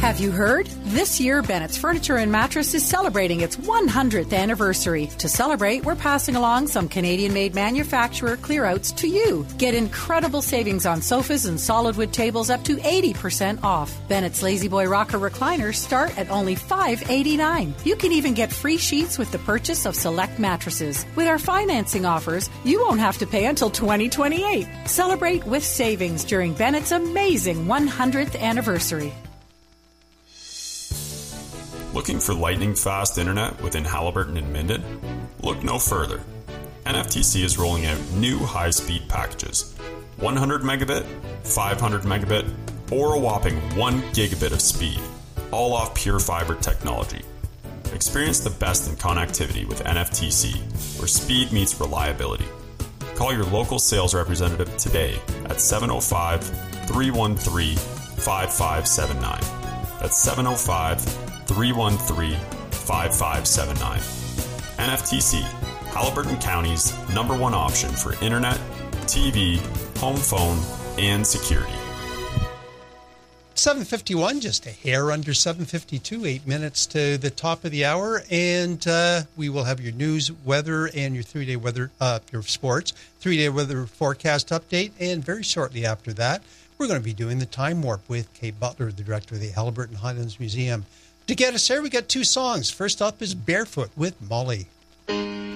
Have you heard? This year, Bennett's Furniture and Mattress is celebrating its 100th anniversary. To celebrate, we're passing along some Canadian-made manufacturer clearouts to you. Get incredible savings on sofas and solid wood tables up to 80% off. Bennett's Lazy Boy Rocker recliners start at only $5.89. You can even get free sheets with the purchase of select mattresses. With our financing offers, you won't have to pay until 2028. Celebrate with savings during Bennett's amazing 100th anniversary. Looking for lightning-fast internet within Haliburton and Minden? Look no further. NFTC is rolling out new high-speed packages. 100 megabit, 500 megabit, or a whopping 1 gigabit of speed, all off pure fiber technology. Experience the best in connectivity with NFTC, where speed meets reliability. Call your local sales representative today at 705-313-5579. That's 705-313-5579. NFTC, Haliburton County's #1 option for internet, TV, home phone, and security. 7:51, just a hair under 7:52, 8 minutes to the top of the hour, and we will have your news, weather, and your 3-day weather, your sports, 3-day weather forecast update, and very shortly after that, we're going to be doing the Time Warp with Kate Butler, the director of the Haliburton Highlands Museum. To get us there, we got two songs. First up is Barefoot with Molly.